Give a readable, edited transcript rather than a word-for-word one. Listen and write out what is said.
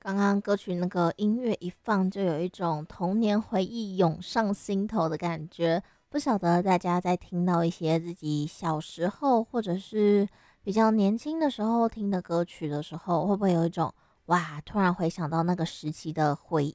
刚刚歌曲那个音乐一放，就有一种童年回忆涌上心头的感觉。不晓得大家在听到一些自己小时候或者是比较年轻的时候听的歌曲的时候，会不会有一种哇，突然回想到那个时期的回